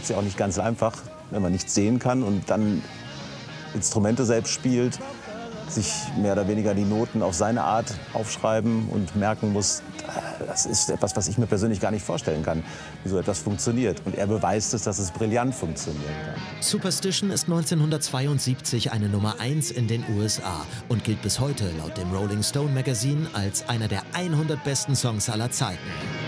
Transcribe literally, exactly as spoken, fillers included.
ja auch nicht ganz einfach, wenn man nichts sehen kann und dann Instrumente selbst spielt, sich mehr oder weniger die Noten auf seine Art aufschreiben und merken muss, das ist etwas, was ich mir persönlich gar nicht vorstellen kann, wie so etwas funktioniert. Und er beweist es, dass es brillant funktionieren kann. Superstition ist neunzehnhundertzweiundsiebzig eine Nummer eins in den U S A und gilt bis heute laut dem Rolling Stone Magazine als einer der hundert besten Songs aller Zeiten.